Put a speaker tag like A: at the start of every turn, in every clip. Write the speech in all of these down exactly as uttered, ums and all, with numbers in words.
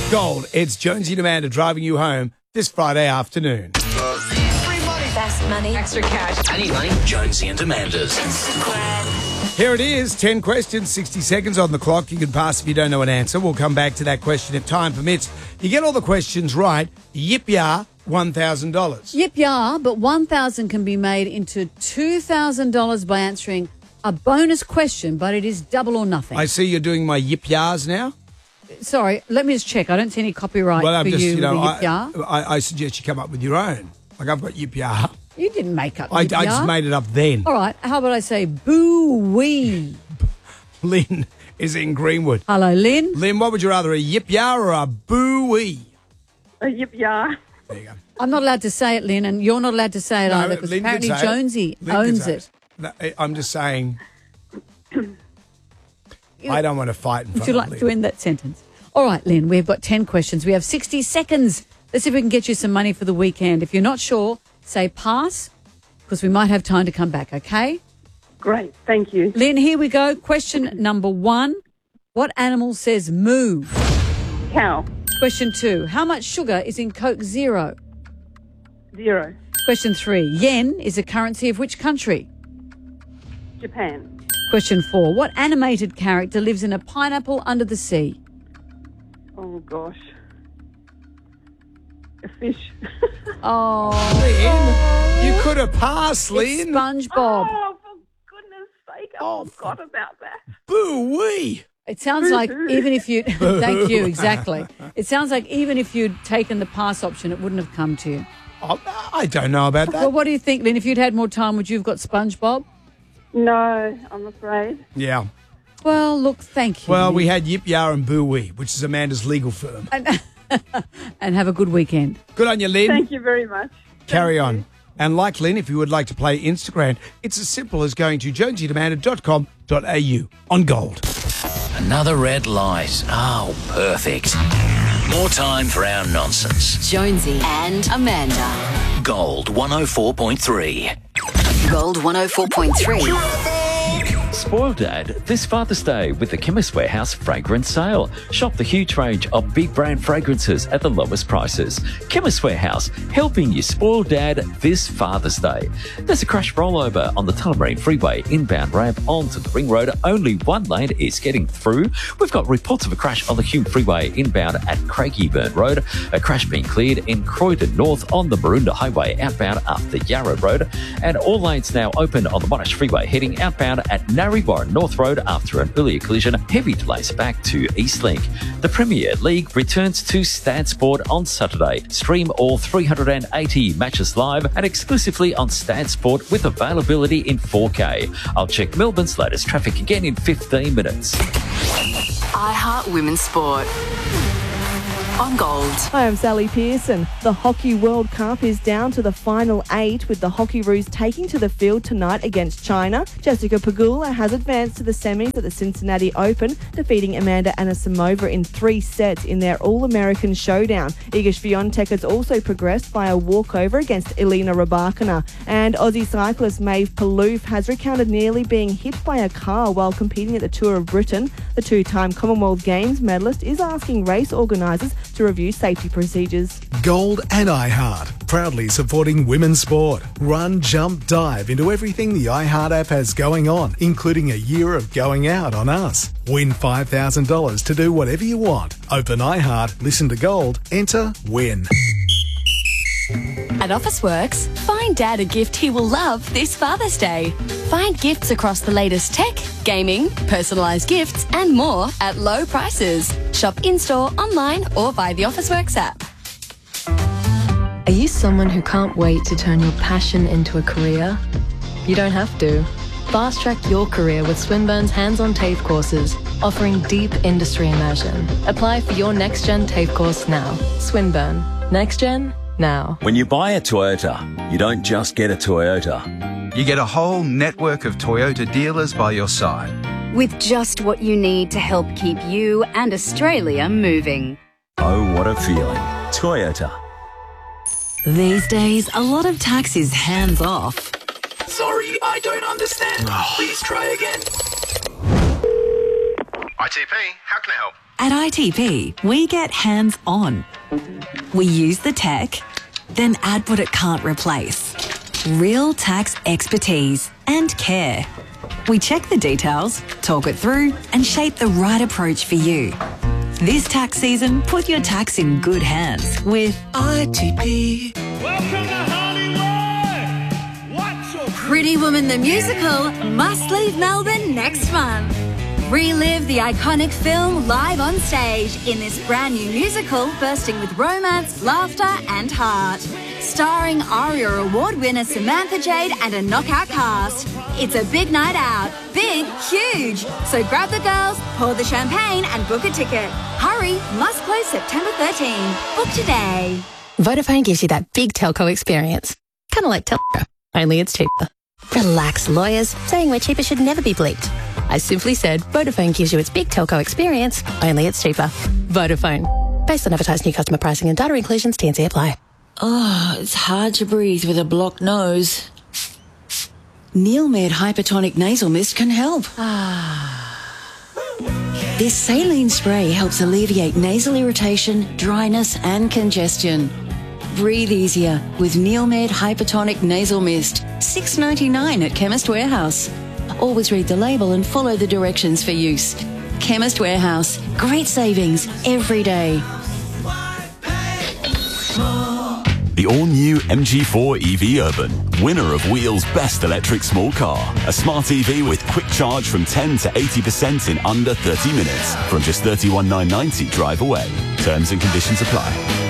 A: Gold, it's Jonesy and Amanda driving you home this Friday afternoon.
B: Free money. Fast money. Extra cash.
C: I need money. Jonesy and Amanda's.
A: Here it is, ten questions, sixty seconds on the clock. You can pass if you don't know an answer. We'll come back to that question if time permits. You get all the questions right, yip-yah, one thousand dollars.
D: Yip-yah, but one thousand dollars can be made into two thousand dollars by answering a bonus question, but it is double or nothing.
A: I see you're doing my yip-yahs now.
D: Sorry, let me just check. I don't see any copyright
A: Well, I'm
D: for
A: just,
D: you,
A: you know,
D: with the
A: I,
D: yip-yah.
A: I, I suggest you come up with your own. Like, I've got yip-yah.
D: You didn't make up
A: I,
D: yip-yah.
A: I just made it up then.
D: All right, how about I say boo-wee?
A: Lynn is in Greenwood.
D: Hello, Lynn.
A: Lynn, what would you rather, a yip-yah or a boo-wee?
E: A yip-yah.
A: There you go.
D: I'm not allowed to say it, Lynn, and you're not allowed to say it
A: No,
D: either, because
A: Lynn can
D: apparently
A: say it.
D: Jonesy
A: Lynn can
D: owns
A: say
D: it.
A: No, I'm just saying, I don't want to fight in front
D: Would you
A: of
D: like
A: Lynn.
D: to end that sentence? All right, Lynn, we've got ten questions. We have sixty seconds. Let's see if we can get you some money for the weekend. If you're not sure, say pass, because we might have time to come back, okay?
E: Great, thank you.
D: Lynn, here we go. Question number one. What animal says moo?
E: Cow.
D: Question two. How much sugar is in Coke Zero?
E: Zero.
D: Question three. Yen is a currency of which country?
E: Japan.
D: Question four. What animated character lives in a pineapple under the sea?
E: Oh, gosh. A fish.
D: Oh,
A: Lynn, you could have passed,
D: it's
A: Lynn.
D: SpongeBob.
E: Oh, for goodness sake, I
A: Oh,
E: forgot about that.
A: Boo-wee.
D: It sounds like even if you... Thank you, exactly. It sounds like even if you'd taken the pass option, it wouldn't have come to you.
A: Oh, I don't know about that.
D: Well, what do you think, Lynn? If you'd had more time, would you have got SpongeBob?
E: No, I'm afraid.
A: Yeah.
D: Well, look, thank you.
A: Well,
D: Lynn.
A: we had Yip Yah and Boo Wee, which is Amanda's legal firm.
D: And, and have a good weekend.
A: Good on you, Lynn.
E: Thank you very much.
A: Carry
E: Thank
A: on.
E: you.
A: And like Lynn, if you would like to play Instagram, it's as simple as going to jonesy and amanda dot com dot a u on Gold.
C: Another red light. Oh, perfect. More time for our nonsense.
B: Jonesy and Amanda.
C: Gold one oh four point three.
B: Gold one oh four point three.
F: Spoil Dad this Father's Day with the Chemist Warehouse Fragrance Sale. Shop the huge range of big brand fragrances at the lowest prices. Chemist Warehouse, helping you spoil Dad this Father's Day. There's a crash rollover on the Tullamarine Freeway inbound ramp onto the Ring Road. Only one lane is getting through. We've got reports of a crash on the Hume Freeway inbound at Craigieburn Road. A crash being cleared in Croydon North on the Maroondah Highway outbound after Yarra Road. And all lanes now open on the Monash Freeway heading outbound at Narre North Road after an earlier collision. Heavy delays back to Eastlink. The Premier League returns to Stan Sport on Saturday. Stream all three hundred eighty matches live and exclusively on Stan Sport with availability in four K. I'll check Melbourne's latest traffic again in fifteen minutes.
B: iHeart Women's Sport. On Gold.
G: Hi, I'm Sally Pearson. The Hockey World Cup is down to the final eight, with the Hockeyroos taking to the field tonight against China. Jessica Pegula has advanced to the semis at the Cincinnati Open, defeating Amanda Anisimova in three sets in their All-American showdown. Iga Swiatek has also progressed by a walkover against Elena Rybakina. And Aussie cyclist Maeve Palouf has recounted nearly being hit by a car while competing at the Tour of Britain. The two-time Commonwealth Games medalist is asking race organisers to review safety procedures.
H: Gold and iHeart, proudly supporting women's sport. Run, jump, dive into everything the iHeart app has going on, including a year of going out on us. Win five thousand dollars to do whatever you want. Open iHeart, listen to Gold, enter, win.
I: At Officeworks, find Dad a gift he will love this Father's Day. Find gifts across the latest tech, gaming, personalised gifts and more at low prices. Shop in-store, online or via the Officeworks app.
J: Are you someone who can't wait to turn your passion into a career? You don't have to. Fast-track your career with Swinburne's hands-on TAFE courses, offering deep industry immersion. Apply for your next-gen TAFE course now. Swinburne. Next-gen now.
K: When you buy a Toyota, you don't just get a Toyota.
L: You get a whole network of Toyota dealers by your side.
M: With just what you need to help keep you and Australia moving.
K: Oh, what a feeling. Toyota.
N: These days, a lot of tax is hands off.
C: Sorry, I don't understand. Please try again.
O: I T P, how can I help?
N: At I T P, we get hands-on. We use the tech, then add what it can't replace. Real tax expertise and care. We check the details, talk it through, and shape the right approach for you. This tax season, put your tax in good hands with I T P.
O: Welcome to Hollywood! What's your
I: Pretty Woman the Musical must leave Melbourne next month. Relive the iconic film live on stage in this brand new musical bursting with romance, laughter and heart. Starring ARIA Award winner Samantha Jade and a knockout cast. It's a big night out. Big, huge. So grab the girls, pour the champagne and book a ticket. Hurry, must close September thirteenth. Book today.
P: Vodafone gives you that big telco experience. Kind of like Telco, only it's cheaper. Relax, lawyers. Saying we're cheaper should never be bleeped. I simply said Vodafone gives you its big telco experience, only it's cheaper. Vodafone. Based on advertised new customer pricing and data inclusions, T and C apply.
Q: Oh, it's hard to breathe with a blocked nose. Neilmed Hypertonic Nasal Mist can help. This saline spray helps alleviate nasal irritation, dryness and congestion. Breathe easier with Neilmed Hypertonic Nasal Mist. six ninety-nine at Chemist Warehouse. Always read the label and follow the directions for use. Chemist Warehouse. Great savings every day.
R: The all-new M G four E V Urban, winner of Wheel's Best Electric Small Car. A smart E V with quick charge from ten to eighty percent in under thirty minutes. From just thirty-one thousand nine hundred ninety drive away. Terms and conditions apply.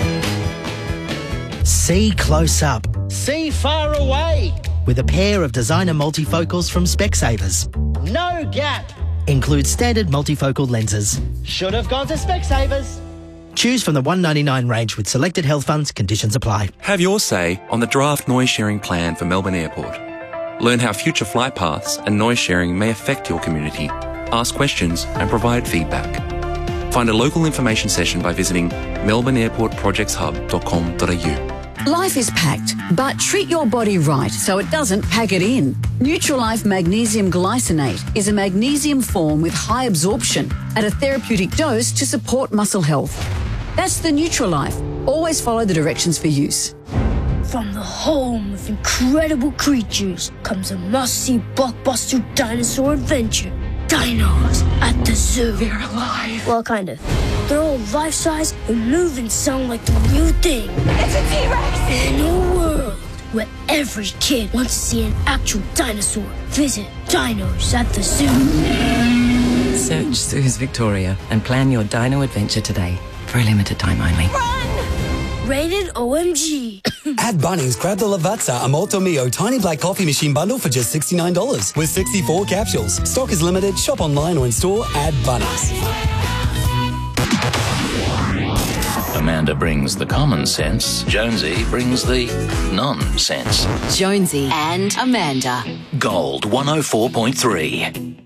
S: See close up.
T: See far away.
S: With a pair of designer multifocals from Specsavers.
T: No gap.
S: Includes standard multifocal lenses.
T: Should have gone to Specsavers.
S: Choose from the one ninety-nine range with selected health funds. Conditions apply.
U: Have your say on the draft noise sharing plan for Melbourne Airport. Learn how future flight paths and noise sharing may affect your community. Ask questions and provide feedback. Find a local information session by visiting melbourne airport projects hub dot com dot a u.
V: Life is packed, but treat your body right so it doesn't pack it in. Nutrilife Magnesium Glycinate is a magnesium form with high absorption at a therapeutic dose to support muscle health. That's the Nutrilife. Always follow the directions for use.
W: From the home of incredible creatures comes a must-see blockbuster dinosaur adventure. Dinos at the zoo.
O: They're alive.
W: Well, kind of. They're all life-size and move and sound like the real thing.
O: It's a T-Rex!
W: In a world where every kid wants to see an actual dinosaur, visit Dinos at the Zoo.
X: Search Zoos Victoria and plan your dino adventure today. For a limited time only.
W: Run! Rated O M G.
Y: At Bunnings, grab the Lavazza Amolto Mio Tiny Black Coffee Machine Bundle for just sixty-nine dollars with sixty-four capsules. Stock is limited. Shop online or in store at Bunnings.
C: Amanda brings the common sense. Jonesy brings the nonsense.
B: Jonesy and Amanda.
C: Gold one oh four point three.